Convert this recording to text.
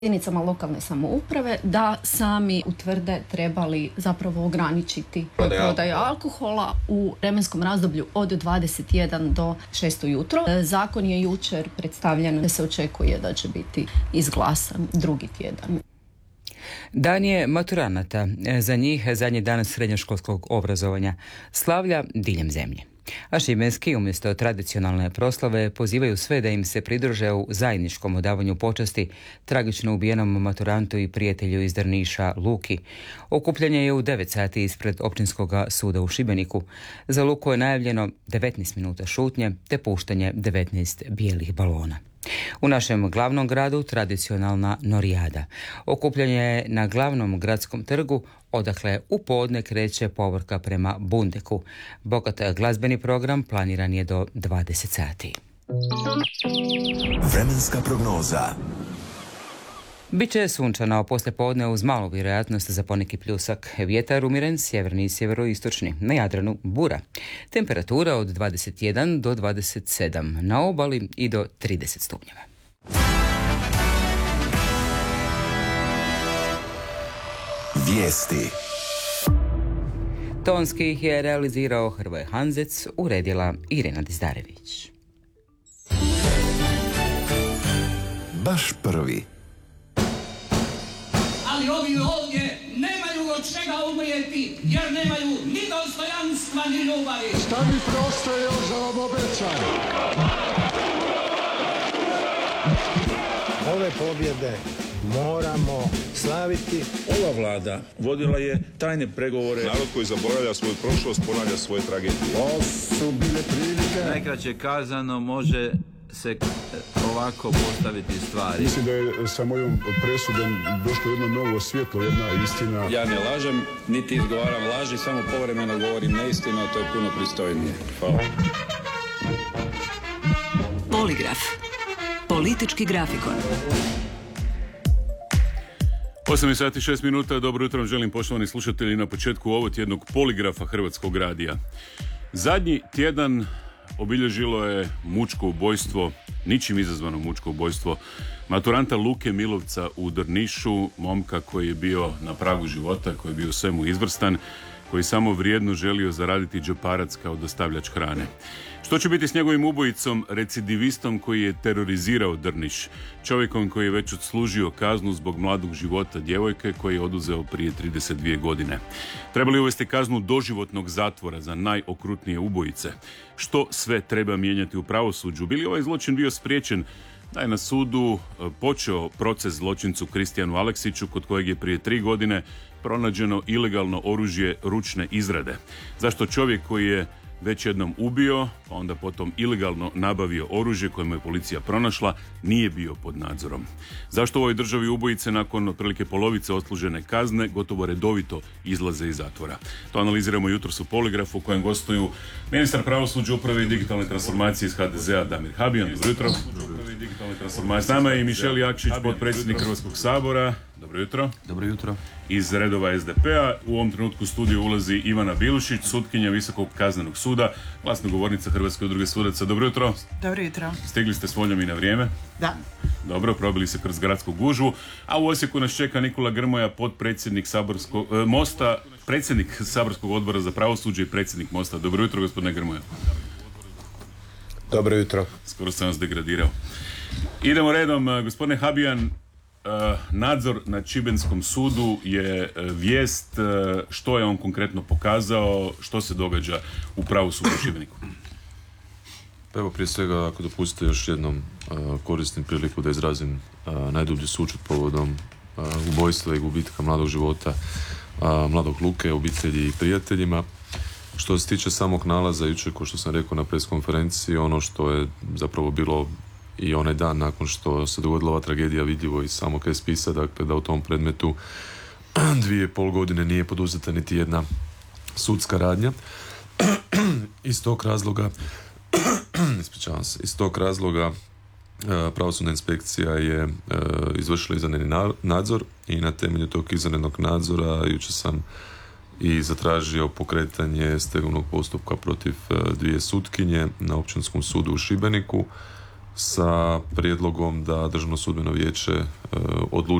jedinicama lokalne samouprave da sami utvrde trebali zapravo ograničiti prodaju alkohola u vremenskom razdoblju od 21 do 6 ujutro. Zakon je jučer predstavljen, da se očekuje da će biti izglasan drugi tjedan. Dan je maturanata, za njih zadnji dan srednjoškolskog obrazovanja, slavlja diljem zemlje. A šibenski umjesto tradicionalne proslave pozivaju sve da im se pridruže u zajedničkom odavanju počasti tragično ubijenom maturantu i prijatelju iz Drniša Luki. Okupljanje je u 9 sati ispred Općinskog suda u Šibeniku. Za Luku je najavljeno 19 minuta šutnje te puštanje 19 bijelih balona. U našem glavnom gradu tradicionalna norijada. Okupljanje je na glavnom gradskom trgu, odakle u podne kreće povorka prema Bundeku. Bogat glazbeni program planiran je do 20 sati. Vremenska prognoza. Biće sunčano poslijepodne uz malu vjerojatnost za poneki pljusak. Vjetar umjeren, sjeverni i sjeveroistočni. Na Jadranu bura. Temperatura od 21 do 27. Na obali i do 30 stupnjeva. Vijesti. Tonski ih je realizirao Hrvoje Hanzec, uredila Irena Dizdarević. Baš prvi. Ali ovi ovdje nemaju od čega umrijeti, jer nemaju ni dostojanstva ni ljubavi. Šta mi prostoje još za vam obećam? Ove pobjede moramo slaviti. Ova vlada vodila je tajne pregovore. Narod koji zaboravlja svoju prošlost ponavlja svoje tragedije. Ovo su bile prilike. Najkraće kazano može se ovako postaviti stvari. Mislim da je sa mojom presudom došlo jedno novo svjetlo, jedna istina. Ja ne lažem, niti izgovaram laži, samo povremeno govorim neistinu, a to je puno pristojnije. Hvala. Poligraf. Politički grafikon. 8 sati 6 minuta, dobro jutro želim poštovani slušatelji na početku ovog tjednog poligrafa Hrvatskog radija. Zadnji tjedan obilježilo je mučko ubojstvo, ničim izazvano mučko ubojstvo maturanta Luke Milovca u Drnišu, momka koji je bio na pragu života, koji je bio svemu izvrstan, koji samo vrijedno želio zaraditi džeparac kao dostavljač hrane. Što će biti s njegovim ubojicom, recidivistom koji je terorizirao Drniš, čovjekom koji je već odslužio kaznu zbog mladog života djevojke koji je oduzeo prije 32 godine. Treba li uvesti kaznu doživotnog zatvora za najokrutnije ubojice? Što sve treba mijenjati u pravosuđu? Bi li ovaj zločin bio spriječen da je na sudu počeo proces zločincu Kristijanu Aleksiću, kod kojeg je prije 3 godine pronađeno ilegalno oružje ručne izrade? Zašto čovjek koji je već jednom ubio, pa onda potom ilegalno nabavio oružje kojemu je policija pronašla, nije bio pod nadzorom? Zašto u ovoj državi ubojice nakon otprilike polovice odslužene kazne gotovo redovito izlaze iz zatvora? To analiziramo jutros u Poligrafu u kojem gostuju ministar pravosuđa, uprave i digitalne transformacije iz HDZ-a Damir Habijan. Dobro jutro. S nama je i Mišel Jakšić, potpredsjednik Hrvatskog sabora. Dobro jutro. Dobro jutro. Iz redova SDP-a u ovom trenutku u studiju ulazi Ivana Bilušić, sutkinja Visokog kaznenog suda, glasnogovornica Hrvatske udruge sudaca. Dobro jutro. Dobro jutro. Stigli ste s voljom i na vrijeme? Da. Dobro, probili se kroz gradsku gužvu. A u Osijeku nas čeka Nikola Grmoja, potpredsjednik Mosta, predsjednik Saborskog odbora za pravosuđe i predsjednik Mosta. Dobro jutro, gospodine Grmoja. Dobro jutro. Skoro sam vas degradirao. Idemo redom, gospodine Habijan. Nadzor nad Šibenskom sudu je vijest. Što je on konkretno pokazao, što se događa u pravosuđu u Šibeniku? Pa evo, prije svega, ako dopustite još jednom, koristim priliku da izrazim najdublji sućut povodom ubojstva i gubitka mladog života mladog Luke, obitelji i prijateljima. Što se tiče samog nalaza, jučer, kao što sam rekao na preskonferenciji, ono što je zapravo bilo i onaj dan nakon što se dogodila ova tragedija vidljivo iz samog spisa, dakle da u tom predmetu 2,5 godine nije poduzeta niti jedna sudska radnja. Iz tog razloga pravosudna inspekcija je izvršila izvanredni nadzor i na temelju tog izvanrednog nadzora jučer sam i zatražio pokretanje stegovnog postupka protiv 2 sutkinje na Općinskom sudu u Šibeniku. sa prijedlogom da Državno sudbeno vijeće odluči